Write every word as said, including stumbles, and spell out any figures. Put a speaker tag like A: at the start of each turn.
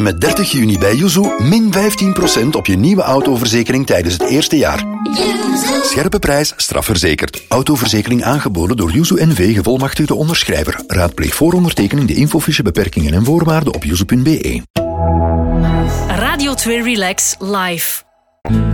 A: Met dertig juni bij Yuzu min vijftien procent op je nieuwe autoverzekering tijdens het eerste jaar. Scherpe prijs, strafverzekerd. Autoverzekering aangeboden door Yuzu N V, gevolmachtigde onderschrijver. Raadpleeg voor ondertekening de infofiche, beperkingen en voorwaarden op yuzu punt be.
B: Radio twee Relax Live.